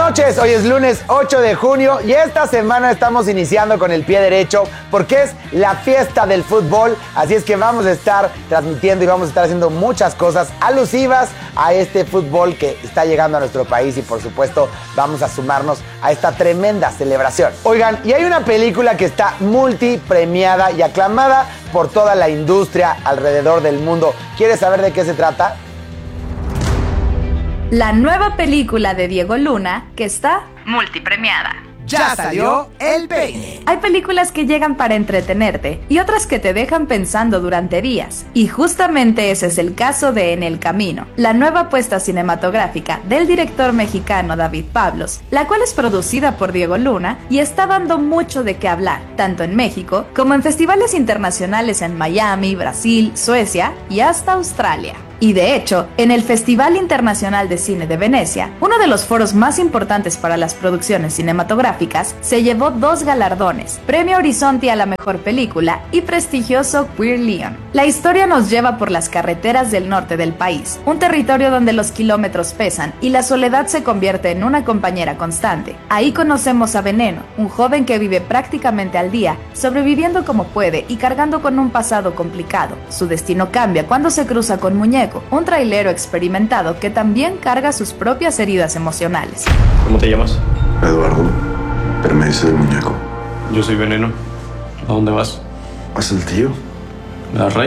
noches, hoy es lunes 8 de junio y esta semana estamos iniciando con el pie derecho porque es la fiesta del fútbol, así es que vamos a estar transmitiendo y vamos a estar haciendo muchas cosas alusivas a este fútbol que está llegando a nuestro país y por supuesto vamos a sumarnos a esta tremenda celebración. Oigan, y hay una película que está multipremiada y aclamada por toda la industria alrededor del mundo. ¿Quieres saber de qué se trata? La nueva película de Diego Luna, que está multipremiada. Ya salió El Peine. Hay películas que llegan para entretenerte y otras que te dejan pensando durante días. Y justamente ese es el caso de En el Camino, la nueva apuesta cinematográfica del director mexicano David Pablos, la cual es producida por Diego Luna y está dando mucho de qué hablar, tanto en México como en festivales internacionales en Miami, Brasil, Suecia y hasta Australia. Y de hecho, en el Festival Internacional de Cine de Venecia, uno de los foros más importantes para las producciones cinematográficas, se llevó 2 galardones, Premio Horizonte a la Mejor Película y prestigioso Queer Lion. La historia nos lleva por las carreteras del norte del país, un territorio donde los kilómetros pesan y la soledad se convierte en una compañera constante. Ahí conocemos a Veneno, un joven que vive prácticamente al día, sobreviviendo como puede y cargando con un pasado complicado. Su destino cambia cuando se cruza con Muñeco, un trailero experimentado que también carga sus propias heridas emocionales. ¿Cómo te llamas? Eduardo, pero me dice el Muñeco. Yo soy Veneno. ¿A dónde vas? ¿Vas el tío? ¿A Ray?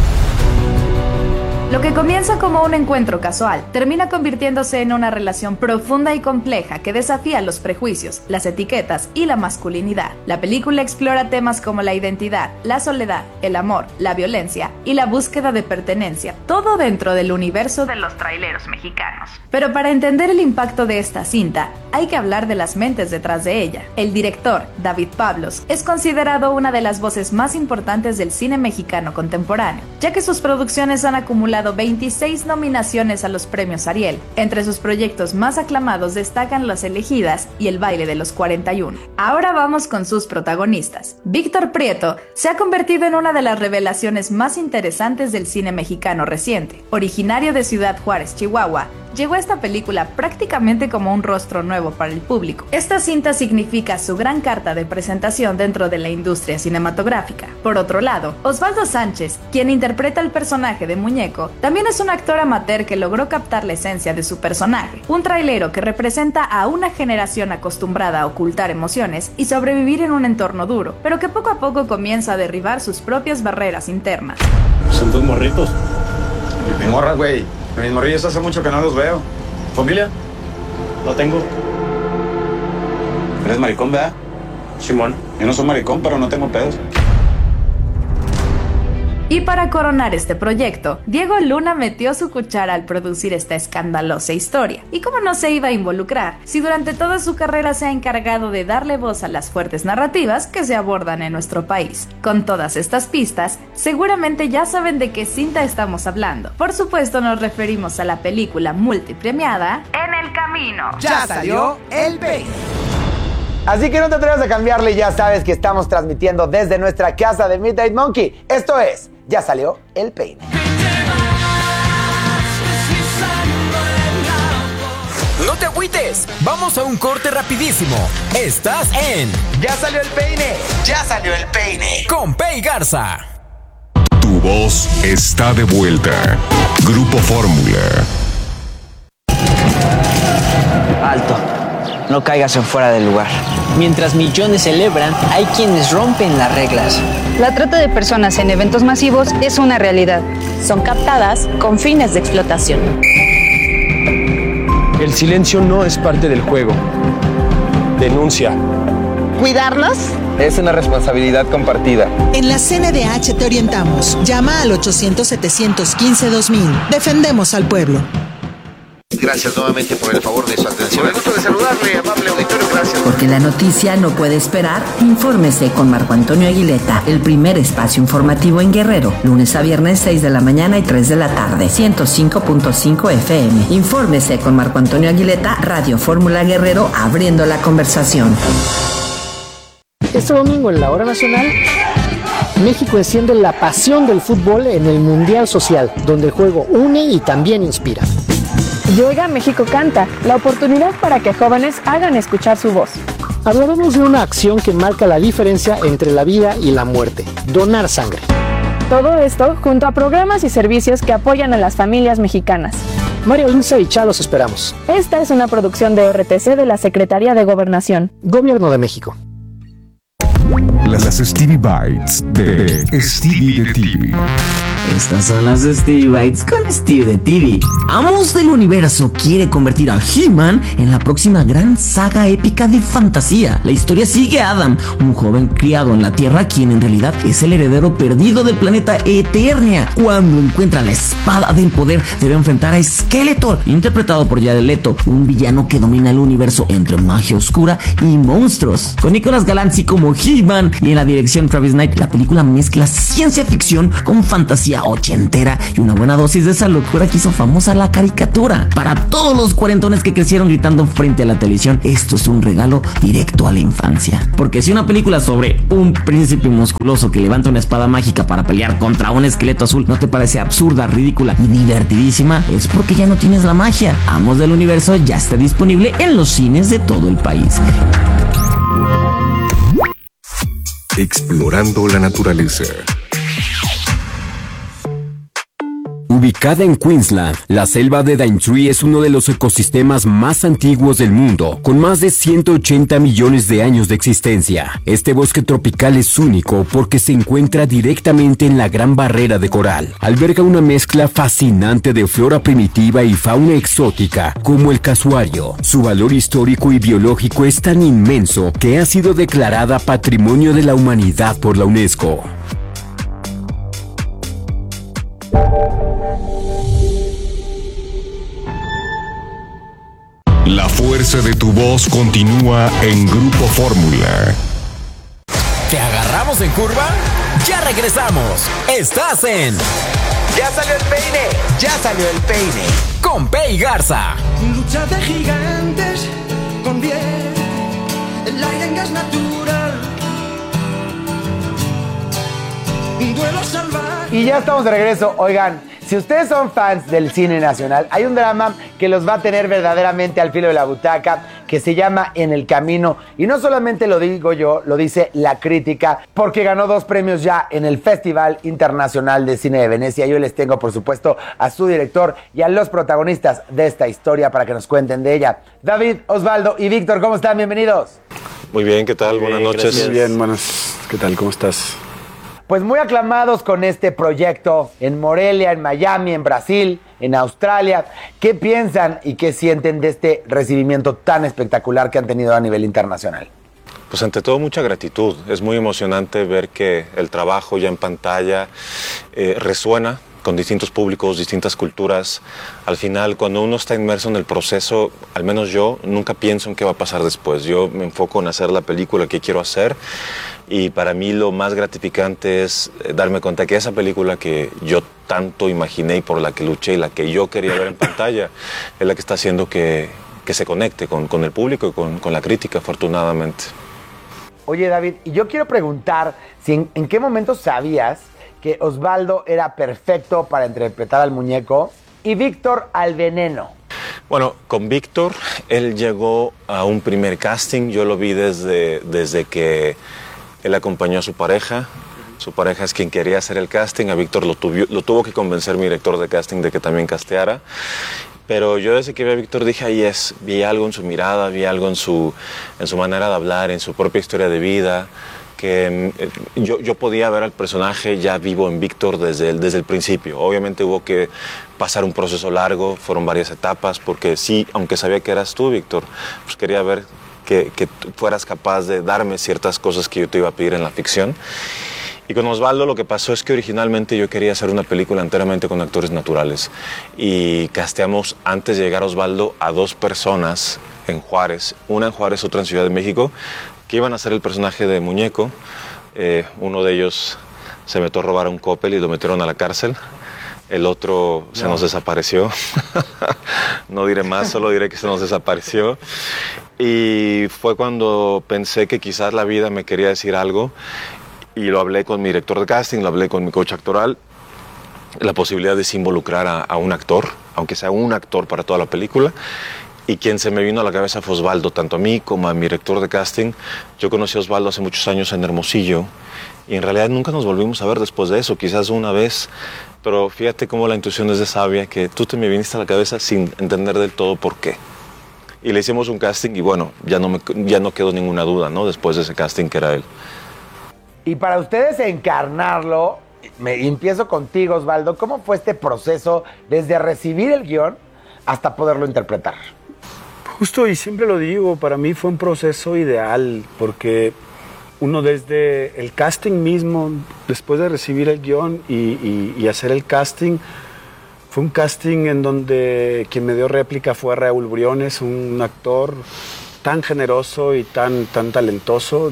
Lo que comienza como un encuentro casual termina convirtiéndose en una relación profunda y compleja que desafía los prejuicios, las etiquetas y la masculinidad. La película explora temas como la identidad, la soledad, el amor, la violencia y la búsqueda de pertenencia, todo dentro del universo de los traileros mexicanos. Pero para entender el impacto de esta cinta, hay que hablar de las mentes detrás de ella. El director, David Pablos, es considerado una de las voces más importantes del cine mexicano contemporáneo, ya que sus producciones han acumulado 26 nominaciones a los premios Ariel. Entre sus proyectos más aclamados destacan Las Elegidas y El Baile de los 41. Ahora vamos con sus protagonistas. Víctor Prieto se ha convertido en una de las revelaciones más interesantes del cine mexicano reciente. Originario de Ciudad Juárez, Chihuahua, llegó a esta película prácticamente como un rostro nuevo para el público. Esta cinta significa su gran carta de presentación dentro de la industria cinematográfica. Por otro lado, Osvaldo Sánchez, quien interpreta el personaje de Muñeco, también es un actor amateur que logró captar la esencia de su personaje, un trailero que representa a una generación acostumbrada a ocultar emociones y sobrevivir en un entorno duro, pero que poco a poco comienza a derribar sus propias barreras internas. Son 2 morritos. Mi morra, güey. Mis morrillos hace mucho que no los veo. ¿Familia? No tengo. ¿Eres maricón, verdad? Simón. Yo no soy maricón, pero no tengo pedos. Y para coronar este proyecto, Diego Luna metió su cuchara al producir esta escandalosa historia. ¿Y cómo no se iba a involucrar si durante toda su carrera se ha encargado de darle voz a las fuertes narrativas que se abordan en nuestro país? Con todas estas pistas, seguramente ya saben de qué cinta estamos hablando. Por supuesto nos referimos a la película multipremiada En el Camino. Ya salió El Peine. Así que no te atrevas a cambiarle, ya sabes que estamos transmitiendo desde nuestra casa de Midnight Monkey. Esto es Ya Salió El Peine. No te agüites, vamos a un corte rapidísimo. Estás en Ya Salió El Peine. Ya Salió El Peine. con Pei Garza. Tu voz está de vuelta. Grupo Fórmula. Alto, no caigas en fuera del lugar. Mientras millones celebran, hay quienes rompen las reglas. La trata de personas en eventos masivos es una realidad. Son captadas con fines de explotación. El silencio no es parte del juego. Denuncia. ¿Cuidarlos? Es una responsabilidad compartida. En la CNDH te orientamos. Llama al 800-715-2000. Defendemos al pueblo. Gracias nuevamente por el favor de su atención. Me gusto de saludarle, amable auditorio, gracias. Porque la noticia no puede esperar, infórmese con Marco Antonio Aguileta, el primer espacio informativo en Guerrero, lunes a viernes 6 de la mañana y 3 de la tarde, 105.5 FM. Infórmese con Marco Antonio Aguileta, Radio Fórmula Guerrero, abriendo la conversación. Este domingo en la Hora Nacional, México enciende la pasión del fútbol en el Mundial Social, donde el juego une y también inspira. Y Oiga México Canta, la oportunidad para que jóvenes hagan escuchar su voz. Hablaremos de una acción que marca la diferencia entre la vida y la muerte: donar sangre. Todo esto junto a programas y servicios que apoyan a las familias mexicanas. Mario Lince y Cha los esperamos. Esta es una producción de RTC de la Secretaría de Gobernación. Gobierno de México. Las Stevie Bites de Stevie de TV. Estas son las Stevie Bites con Steve de TV. Amos del Universo quiere convertir a He-Man en la próxima gran saga épica de fantasía. La historia sigue a Adam, un joven criado en la Tierra, quien en realidad es el heredero perdido del planeta Eternia. Cuando encuentra la espada del poder, debe enfrentar a Skeletor, interpretado por Jared Leto, un villano que domina el universo entre magia oscura y monstruos. Con Nicolas Galanzi como He-Man y en la dirección Travis Knight, la película mezcla ciencia ficción con fantasía ochentera y una buena dosis de esa locura que hizo famosa la caricatura. Para todos los cuarentones que crecieron gritando frente a la televisión, esto es un regalo directo a la infancia. Porque si una película sobre un príncipe musculoso que levanta una espada mágica para pelear contra un esqueleto azul no te parece absurda, ridícula y divertidísima, es porque ya no tienes la magia. Amos del Universo ya está disponible en los cines de todo el país. Explorando la naturaleza. Ubicada en Queensland, la selva de Daintree es uno de los ecosistemas más antiguos del mundo, con más de 180 millones de años de existencia. Este bosque tropical es único porque se encuentra directamente en la Gran Barrera de Coral. Alberga una mezcla fascinante de flora primitiva y fauna exótica, como el casuario. Su valor histórico y biológico es tan inmenso que ha sido declarada Patrimonio de la Humanidad por la UNESCO. La fuerza de tu voz continúa en Grupo Fórmula. ¿Te agarramos en curva? ¡Ya regresamos! ¡Estás en... ¡Ya salió el peine! ¡Ya salió el peine! Con Pei Garza. Lucha de gigantes con 10, el aire en gas natural, un duelo salvaje. Y ya estamos de regreso. Oigan, si ustedes son fans del cine nacional, hay un drama que los va a tener verdaderamente al filo de la butaca, que se llama En el Camino. Y no solamente lo digo yo, lo dice la crítica, porque ganó 2 premios ya en el Festival Internacional de Cine de Venecia. Yo les tengo, por supuesto, a su director y a los protagonistas de esta historia para que nos cuenten de ella. David, Osvaldo y Víctor, ¿cómo están? Bienvenidos. Muy bien, ¿qué tal? Buenas noches. Muy bien, buenas. ¿Qué tal? ¿Cómo estás? Pues muy aclamados con este proyecto en Morelia, en Miami, en Brasil, en Australia. ¿Qué piensan y qué sienten de este recibimiento tan espectacular que han tenido a nivel internacional? Pues ante todo mucha gratitud. Es muy emocionante ver que el trabajo ya en pantalla resuena con distintos públicos, distintas culturas. Al final, cuando uno está inmerso en el proceso, al menos yo, nunca pienso en qué va a pasar después. Yo me enfoco en hacer la película que quiero hacer y para mí lo más gratificante es darme cuenta que esa película que yo tanto imaginé y por la que luché y la que yo quería ver en pantalla es la que está haciendo que se conecte con el público y con la crítica, afortunadamente. Oye, David, y yo quiero preguntar si en qué momento sabías que Osvaldo era perfecto para interpretar al muñeco y Víctor al veneno. Bueno, con Víctor, él llegó a un primer casting. Yo lo vi desde que él acompañó a su pareja. Su pareja es quien quería hacer el casting. A Víctor lo tuvo que convencer mi director de casting de que también casteara. Pero yo desde que vi a Víctor dije, ahí es. Vi algo en su mirada, vi algo en su manera de hablar, en su propia historia de vida, que yo podía ver al personaje ya vivo en Víctor desde el principio. Obviamente hubo que pasar un proceso largo, fueron varias etapas, porque sí, aunque sabía que eras tú, Víctor, pues quería ver que fueras capaz de darme ciertas cosas que yo te iba a pedir en la ficción. Y con Osvaldo lo que pasó es que originalmente yo quería hacer una película enteramente con actores naturales. Y casteamos, antes de llegar a Osvaldo, a 2 personas en Juárez, una en Juárez, otra en Ciudad de México, que iban a hacer el personaje de muñeco. Uno de ellos se metió a robar a un Coppel y lo metieron a la cárcel. El otro se nos desapareció. No diré más, solo diré que se nos desapareció. Y fue cuando pensé que quizás la vida me quería decir algo. Y lo hablé con mi director de casting, lo hablé con mi coach actoral. la posibilidad de involucrar a un actor, aunque sea un actor para toda la película. Y quien se me vino a la cabeza fue Osvaldo, tanto a mí como a mi director de casting. Yo conocí a Osvaldo hace muchos años en Hermosillo y en realidad nunca nos volvimos a ver después de eso, quizás una vez. Pero fíjate cómo la intuición es de sabia, que tú te me viniste a la cabeza sin entender del todo por qué. Y le hicimos un casting y bueno, ya no quedó ninguna duda, ¿no? Después de ese casting que era él. Y para ustedes encarnarlo, empiezo contigo, Osvaldo. ¿Cómo fue este proceso desde recibir el guión hasta poderlo interpretar? Justo, y siempre lo digo, para mí fue un proceso ideal, porque uno desde el casting mismo, después de recibir el guión y hacer el casting, fue un casting en donde quien me dio réplica fue Raúl Briones, un actor tan generoso y tan talentoso,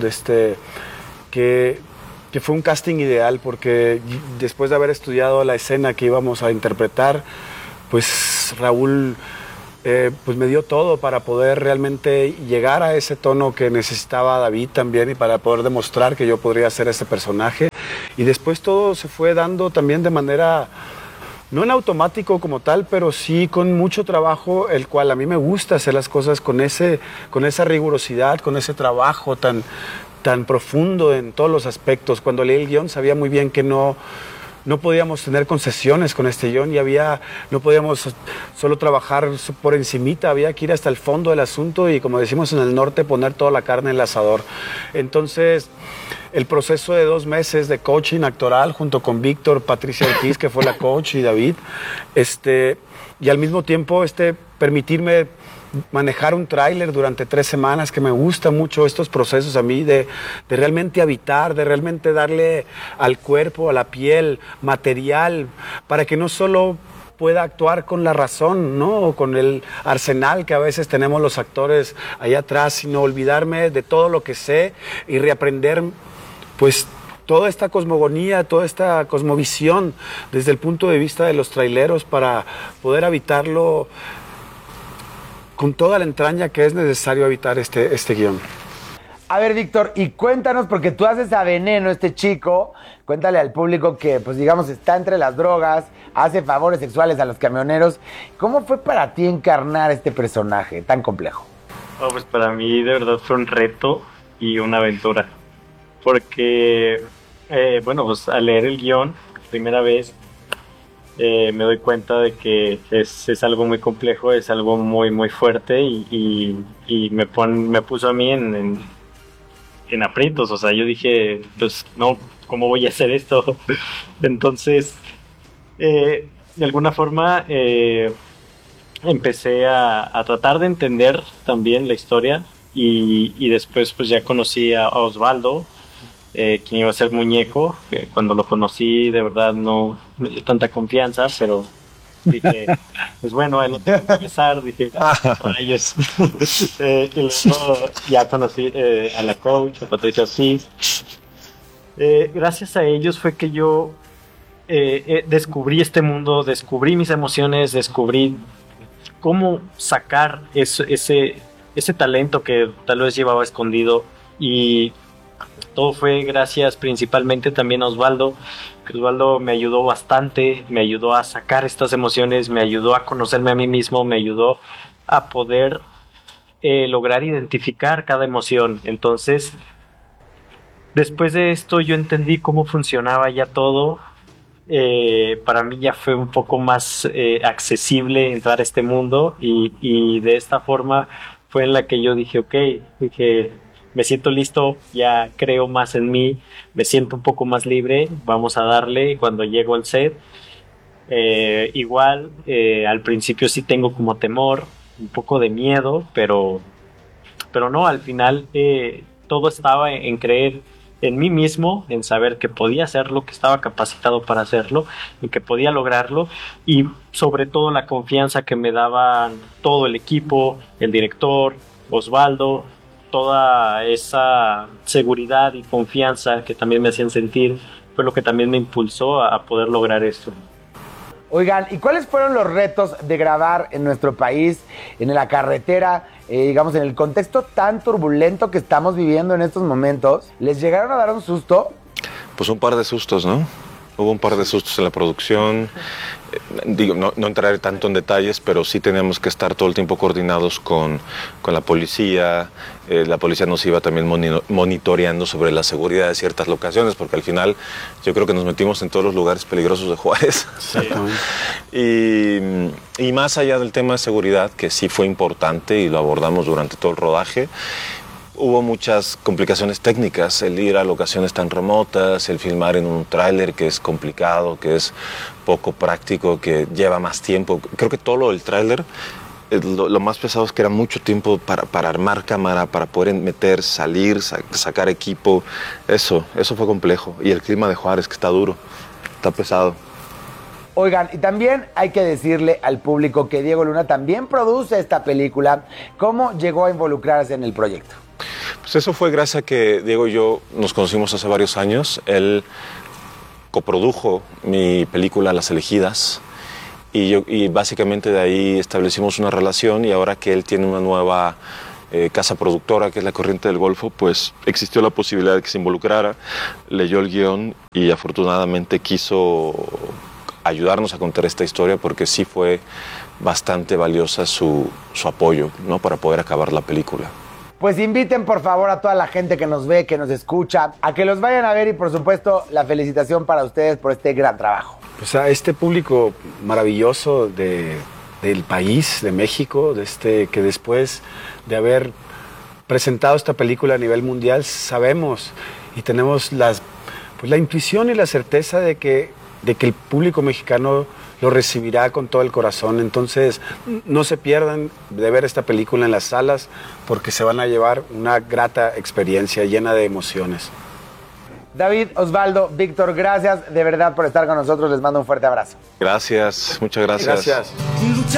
que fue un casting ideal, porque después de haber estudiado la escena que íbamos a interpretar, pues Raúl pues me dio todo para poder realmente llegar a ese tono que necesitaba David también y para poder demostrar que yo podría ser ese personaje. Y después todo se fue dando también de manera, no en automático como tal, pero sí con mucho trabajo, el cual a mí me gusta hacer las cosas con esa rigurosidad, con ese trabajo tan profundo en todos los aspectos. Cuando leí el guión sabía muy bien que no podíamos tener concesiones con este guión y no podíamos solo trabajar por encimita, había que ir hasta el fondo del asunto y, como decimos en el norte, poner toda la carne en el asador. Entonces, el proceso de 2 meses de coaching actoral junto con Víctor, Patricia Ortiz, que fue la coach, y David, y al mismo tiempo permitirme manejar un tráiler durante 3 semanas, que me gusta mucho estos procesos a mí de realmente habitar, de realmente darle al cuerpo, a la piel, material, para que no solo pueda actuar con la razón, ¿no? O con el arsenal que a veces tenemos los actores allá atrás, sino olvidarme de todo lo que sé y reaprender, pues, toda esta cosmogonía, toda esta cosmovisión desde el punto de vista de los traileros para poder habitarlo con toda la entraña que es necesario habitar este guión. A ver, Víctor, y cuéntanos, porque tú haces a Veneno, este chico, cuéntale al público que, pues digamos, está entre las drogas, hace favores sexuales a los camioneros. ¿Cómo fue para ti encarnar este personaje tan complejo? Oh, pues para mí de verdad fue un reto y una aventura, porque, bueno, pues al leer el guión, primera vez, me doy cuenta de que es algo muy complejo, es algo muy muy fuerte y me puso a mí en aprietos. O sea, yo dije, pues no, ¿cómo voy a hacer esto? Entonces, de alguna forma empecé a tratar de entender también la historia y después pues ya conocí a Osvaldo, quien iba a ser Muñeco. Cuando lo conocí, de verdad no me dio tanta confianza, pero dije, pues bueno, él lo tengo que empezar, dije, para ellos. Y luego ya conocí a la coach, a Patricia Ortiz. Gracias a ellos fue que yo descubrí este mundo, descubrí mis emociones, descubrí cómo sacar ese talento que tal vez llevaba escondido, y todo fue gracias principalmente también a Osvaldo, que Osvaldo me ayudó bastante, me ayudó a sacar estas emociones, me ayudó a conocerme a mí mismo, me ayudó a poder lograr identificar cada emoción. Entonces, después de esto yo entendí cómo funcionaba ya todo. Para mí ya fue un poco más accesible entrar a este mundo y de esta forma fue en la que yo dije, me siento listo, ya creo más en mí, me siento un poco más libre, vamos a darle. Cuando llego al set, igual al principio sí tengo como temor, un poco de miedo, pero no, al final todo estaba en creer en mí mismo, en saber que podía hacerlo, que estaba capacitado para hacerlo y que podía lograrlo, y sobre todo la confianza que me daban todo el equipo, el director, Osvaldo. Toda esa seguridad y confianza que también me hacían sentir fue lo que también me impulsó a poder lograr esto. Oigan, ¿y cuáles fueron los retos de grabar en nuestro país, en la carretera, digamos, en el contexto tan turbulento que estamos viviendo en estos momentos? ¿Les llegaron a dar un susto? Pues un par de sustos, ¿no? Hubo un par de sustos en la producción. Digo, no entraré tanto en detalles, pero sí teníamos que estar todo el tiempo coordinados con la policía. La policía nos iba también monitoreando sobre la seguridad de ciertas locaciones, porque al final yo creo que nos metimos en todos los lugares peligrosos de Juárez. Y más allá del tema de seguridad, que sí fue importante y lo abordamos durante todo el rodaje, hubo muchas complicaciones técnicas, el ir a locaciones tan remotas, el filmar en un tráiler que es complicado, que es poco práctico, que lleva más tiempo. Creo que todo lo del tráiler, lo más pesado es que era mucho tiempo para armar cámara, para poder meter, salir, sacar equipo. Eso fue complejo. Y el clima de Juárez, que está duro, está pesado. Oigan, y también hay que decirle al público que Diego Luna también produce esta película. ¿Cómo llegó a involucrarse en el proyecto? Pues eso fue gracias a que Diego y yo nos conocimos hace varios años. Él coprodujo mi película Las Elegidas y básicamente de ahí establecimos una relación, y ahora que él tiene una nueva casa productora, que es La Corriente del Golfo, pues existió la posibilidad de que se involucrara, leyó el guión y afortunadamente quiso ayudarnos a contar esta historia, porque sí fue bastante valiosa su apoyo, ¿no?, para poder acabar la película. Pues inviten por favor a toda la gente que nos ve, que nos escucha, a que los vayan a ver, y por supuesto la felicitación para ustedes por este gran trabajo. Pues a este público maravilloso del país, de México, que después de haber presentado esta película a nivel mundial, sabemos y tenemos la intuición y la certeza de que el público mexicano lo recibirá con todo el corazón. Entonces, no se pierdan de ver esta película en las salas, porque se van a llevar una grata experiencia llena de emociones. David, Osvaldo, Víctor, gracias de verdad por estar con nosotros. Les mando un fuerte abrazo. Gracias, muchas gracias. Gracias.